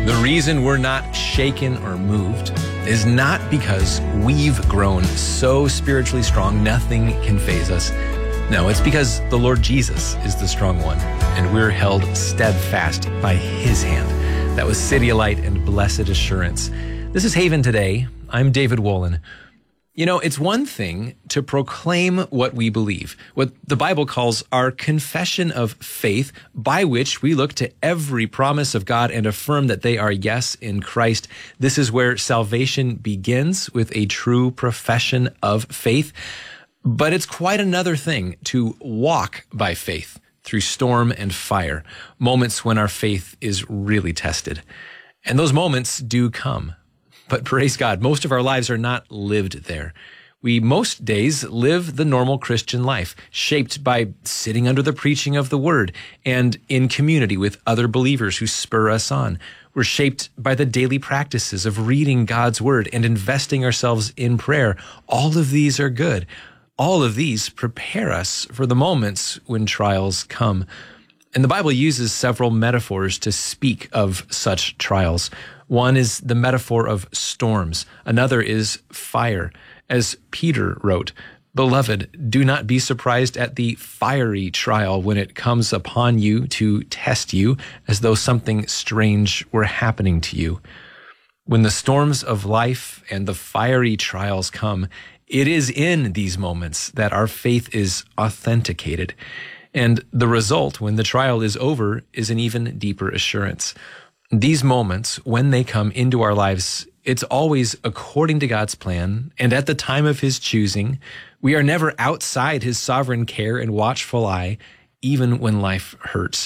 The reason we're not shaken or moved is not because we've grown so spiritually strong nothing can faze us. No, it's because the Lord Jesus is the strong one, and we're held steadfast by his hand. That was CityAlight and Blessed Assurance. This is Haven Today. I'm David Wolin. You know, it's one thing to proclaim what we believe, what the Bible calls our confession of faith, by which we look to every promise of God and affirm that they are yes in Christ. This is where salvation begins, with a true profession of faith. But it's quite another thing to walk by faith through storm and fire, moments when our faith is really tested. And those moments do come. But praise God, most of our lives are not lived there. We most days live the normal Christian life, shaped by sitting under the preaching of the word and in community with other believers who spur us on. We're shaped by the daily practices of reading God's word and investing ourselves in prayer. All of these are good. All of these prepare us for the moments when trials come. And the Bible uses several metaphors to speak of such trials. One is the metaphor of storms. Another is fire. As Peter wrote, "Beloved, do not be surprised at the fiery trial when it comes upon you to test you, as though something strange were happening to you." When the storms of life and the fiery trials come, it is in these moments that our faith is authenticated. And the result, when the trial is over, is an even deeper assurance. These moments, when they come into our lives, it's always according to God's plan and at the time of his choosing. We are never outside his sovereign care and watchful eye, even when life hurts.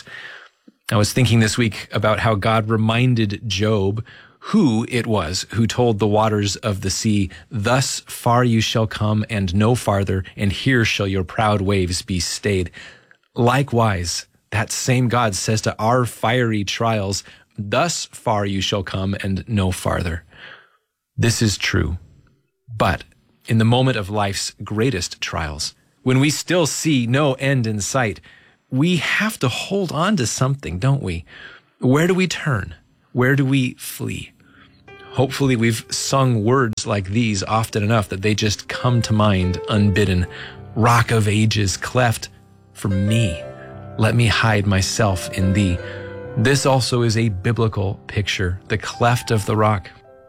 I was thinking this week about how God reminded Job who it was who told the waters of the sea, "Thus far you shall come and no farther, and here shall your proud waves be stayed." Likewise, that same God says to our fiery trials, "Thus far you shall come and no farther." This is true. But in the moment of life's greatest trials, when we still see no end in sight, we have to hold on to something, don't we? Where do we turn? Where do we flee? Hopefully we've sung words like these often enough that they just come to mind unbidden. "Rock of ages cleft for me, let me hide myself in thee." This also is a biblical picture, the cleft of the rock.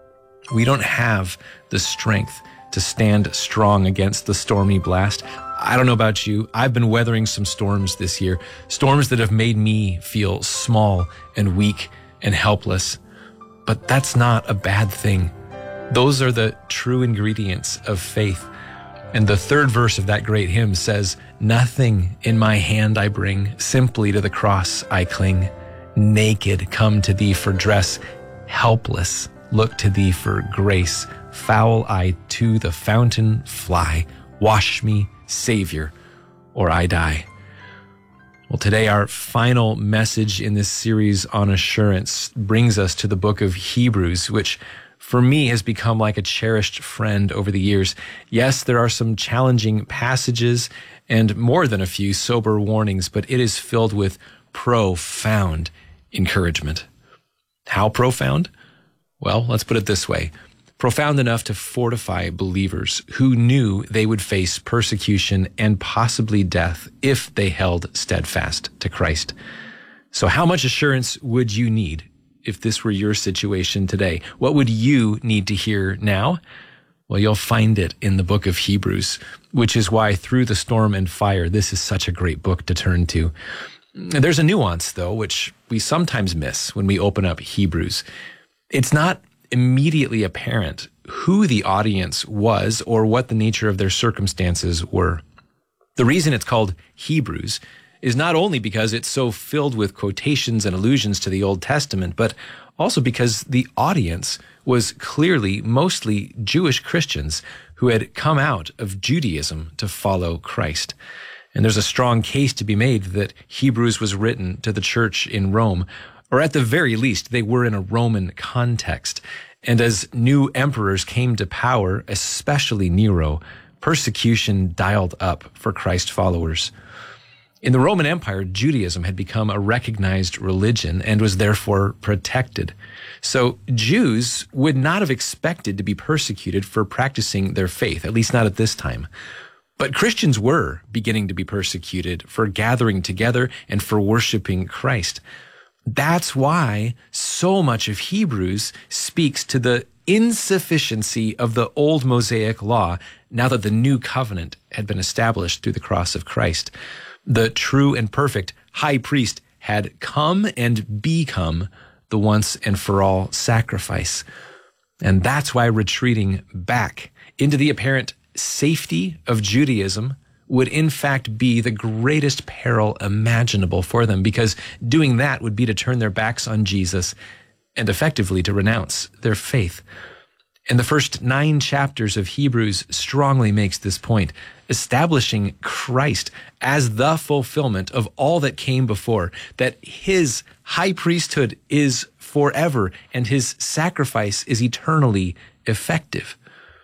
We don't have the strength to stand strong against the stormy blast. I don't know about you. I've been weathering some storms this year, storms that have made me feel small and weak and helpless. But that's not a bad thing. Those are the true ingredients of faith. And the third verse of that great hymn says, "Nothing in my hand I bring, simply to the cross I cling. Naked come to thee for dress, helpless look to thee for grace. Foul I to the fountain fly, wash me, Savior, or I die." Well, today our final message in this series on assurance brings us to the book of Hebrews, which for me has become like a cherished friend over the years. Yes, there are some challenging passages and more than a few sober warnings, but it is filled with profound encouragement. How profound? Well, let's put it this way. Profound enough to fortify believers who knew they would face persecution and possibly death if they held steadfast to Christ. So how much assurance would you need if this were your situation today? What would you need to hear now? Well, you'll find it in the book of Hebrews, which is why through the storm and fire, this is such a great book to turn to. There's a nuance, though, which we sometimes miss when we open up Hebrews. It's not immediately apparent who the audience was or what the nature of their circumstances were. The reason it's called Hebrews is not only because it's so filled with quotations and allusions to the Old Testament, but also because the audience was clearly mostly Jewish Christians who had come out of Judaism to follow Christ. And there's a strong case to be made that Hebrews was written to the church in Rome, or at the very least, they were in a Roman context. And as new emperors came to power, especially Nero, persecution dialed up for Christ followers. In the Roman Empire, Judaism had become a recognized religion and was therefore protected. So Jews would not have expected to be persecuted for practicing their faith, at least not at this time. But Christians were beginning to be persecuted for gathering together and for worshiping Christ. That's why so much of Hebrews speaks to the insufficiency of the old Mosaic law now that the new covenant had been established through the cross of Christ. The true and perfect high priest had come and become the once and for all sacrifice. And that's why retreating back into the apparent safety of Judaism would in fact be the greatest peril imaginable for them, because doing that would be to turn their backs on Jesus and effectively to renounce their faith. And the first 9 chapters of Hebrews strongly makes this point, establishing Christ as the fulfillment of all that came before, that his high priesthood is forever and his sacrifice is eternally effective.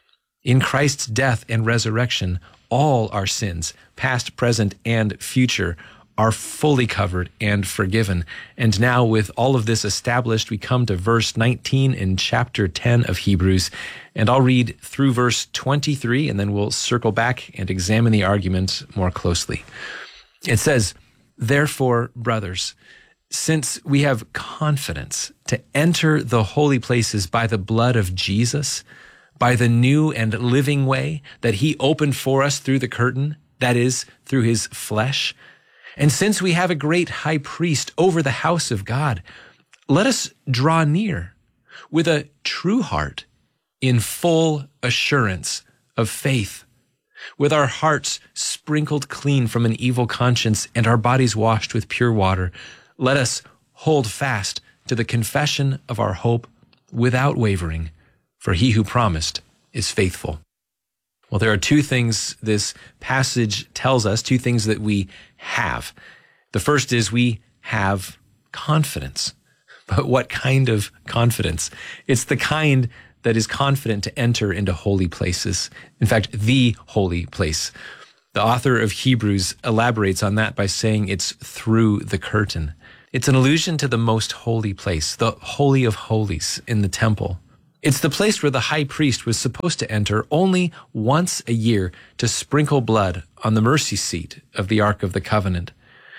In Christ's death and resurrection, all our sins, past, present, and future, are fully covered and forgiven. And now with all of this established, we come to verse 19 in chapter 10 of Hebrews. And I'll read through verse 23, and then we'll circle back and examine the argument more closely. It says, "Therefore, brothers, since we have confidence to enter the holy places by the blood of Jesus, by the new and living way that he opened for us through the curtain, that is, through his flesh, and since we have a great high priest over the house of God, let us draw near with a true heart in full assurance of faith, with our hearts sprinkled clean from an evil conscience and our bodies washed with pure water. Let us hold fast to the confession of our hope without wavering, for he who promised is faithful." Well, there are 2 things this passage tells us, 2 things that we have. The first is we have confidence. But what kind of confidence? It's the kind that is confident to enter into holy places. In fact, the holy place. The author of Hebrews elaborates on that by saying it's through the curtain. It's an allusion to the most holy place, the Holy of Holies in the temple. It's the place where the high priest was supposed to enter only once a year to sprinkle blood on the mercy seat of the Ark of the Covenant.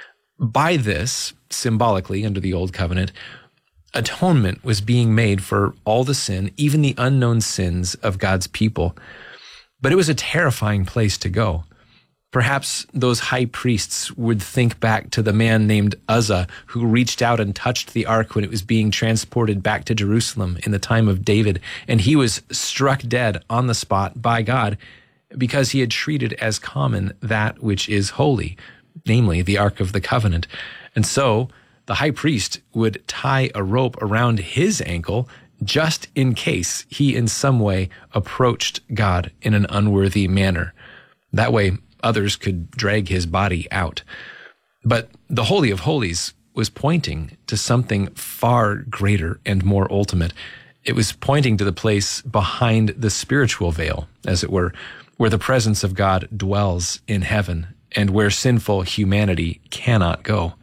By this, symbolically under the Old Covenant, atonement was being made for all the sin, even the unknown sins of God's people. But it was a terrifying place to go. Perhaps those high priests would think back to the man named Uzzah who reached out and touched the ark when it was being transported back to Jerusalem in the time of David, and he was struck dead on the spot by God because he had treated as common that which is holy, namely the Ark of the Covenant. And so the high priest would tie a rope around his ankle just in case he in some way approached God in an unworthy manner. That way, others could drag his body out. But the Holy of Holies was pointing to something far greater and more ultimate. It was pointing to the place behind the spiritual veil, as it were, where the presence of God dwells in heaven and where sinful humanity cannot go.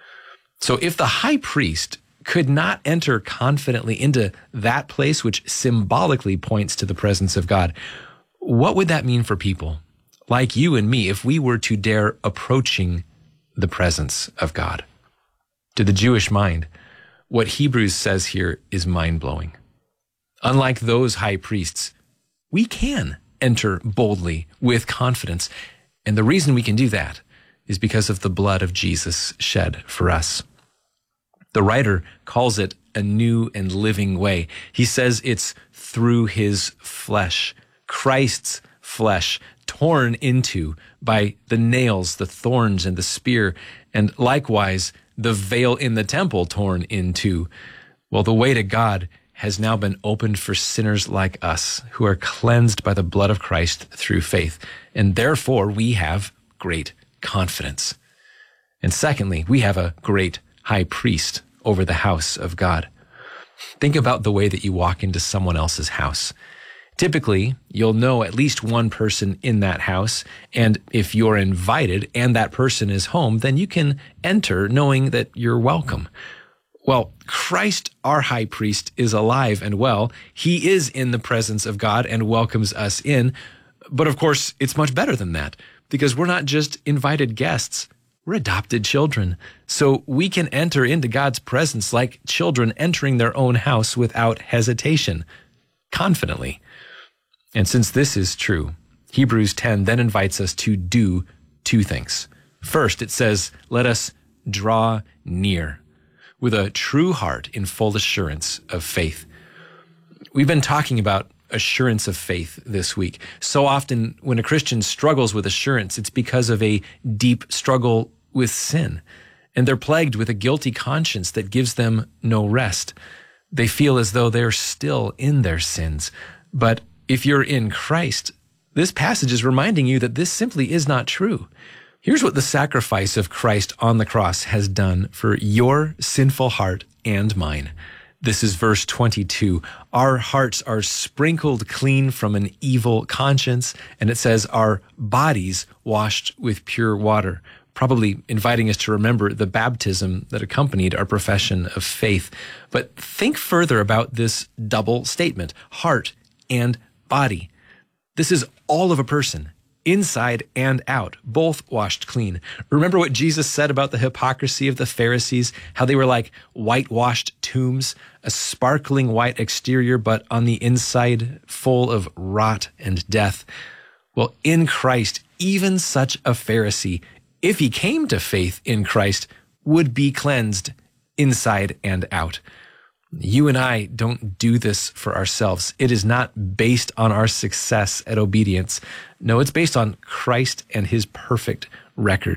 So if the high priest could not enter confidently into that place which symbolically points to the presence of God, what would that mean for people like you and me if we were to dare approaching the presence of God? To the Jewish mind, what Hebrews says here is mind-blowing. Unlike those high priests, we can enter boldly with confidence. And the reason we can do that is because of the blood of Jesus shed for us. The writer calls it a new and living way. He says it's through his flesh, Christ's flesh, torn into by the nails, the thorns, and the spear, and likewise the veil in the temple torn into. Well, the way to God has now been opened for sinners like us who are cleansed by the blood of Christ through faith, and therefore we have great confidence. And secondly, we have a great high priest over the house of God. Think about the way that you walk into someone else's house. Typically, you'll know at least one person in that house, and if you're invited and that person is home, then you can enter knowing that you're welcome. Well, Christ, our high priest, is alive and well. He is in the presence of God and welcomes us in. But of course, it's much better than that, because we're not just invited guests. We're adopted children. So we can enter into God's presence like children entering their own house without hesitation, confidently. And since this is true, Hebrews 10 then invites us to do two things. First, it says, let us draw near with a true heart in full assurance of faith. We've been talking about assurance of faith this week. So often when a Christian struggles with assurance, it's because of a deep struggle with sin, and they're plagued with a guilty conscience that gives them no rest. They feel as though they're still in their sins. But if you're in Christ, this passage is reminding you that this simply is not true. Here's what the sacrifice of Christ on the cross has done for your sinful heart and mine. This is verse 22. Our hearts are sprinkled clean from an evil conscience, and it says our bodies washed with pure water, probably inviting us to remember the baptism that accompanied our profession of faith. But think further about this double statement, heart and body. This is all of a person, inside and out, both washed clean. Remember what Jesus said about the hypocrisy of the Pharisees, how they were like whitewashed tombs, a sparkling white exterior, but on the inside full of rot and death. Well, in Christ, even such a Pharisee, if he came to faith in Christ, would be cleansed inside and out. You and I don't do this for ourselves. It is not based on our success at obedience. No, it's based on Christ and his perfect record.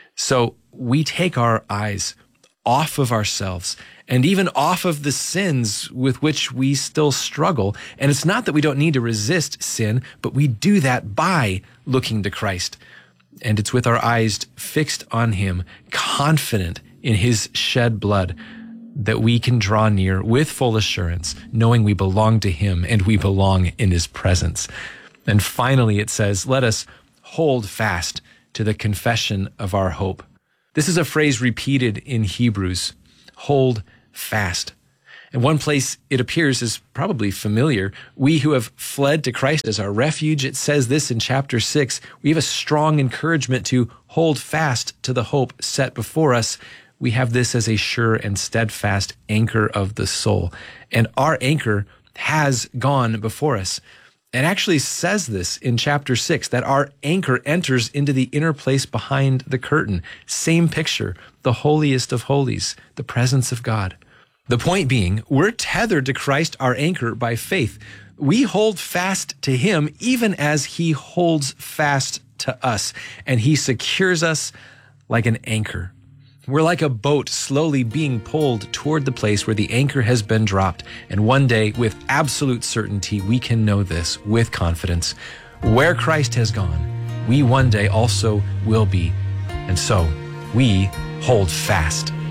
So we take our eyes off of ourselves and even off of the sins with which we still struggle. And it's not that we don't need to resist sin, but we do that by looking to Christ. And it's with our eyes fixed on him, confident in his shed blood, that we can draw near with full assurance, knowing we belong to him and we belong in his presence. And finally, it says, let us hold fast to the confession of our hope. This is a phrase repeated in Hebrews, hold fast. And one place it appears is probably familiar. We who have fled to Christ as our refuge, it says this in chapter 6, we have a strong encouragement to hold fast to the hope set before us. We have this as a sure and steadfast anchor of the soul. And our anchor has gone before us. It actually says this in chapter 6, that our anchor enters into the inner place behind the curtain. Same picture, the holiest of holies, the presence of God. The point being, we're tethered to Christ, our anchor, by faith. We hold fast to him even as he holds fast to us, and he secures us like an anchor. We're like a boat slowly being pulled toward the place where the anchor has been dropped. And one day, with absolute certainty, we can know this with confidence. Where Christ has gone, we one day also will be. And so we hold fast